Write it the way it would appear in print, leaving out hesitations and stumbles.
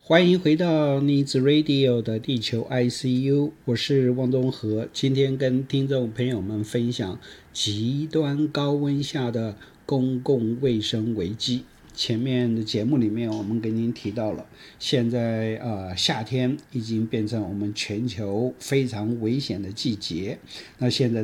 欢迎回到 Needs Radio 的地球 ICU， 我是汪东和。今天跟听众朋友们分享极端高温下的公共卫生危机。前面的节目里面我们跟您提到了，现在夏天已经变成我们全球非常危险的季节。那现在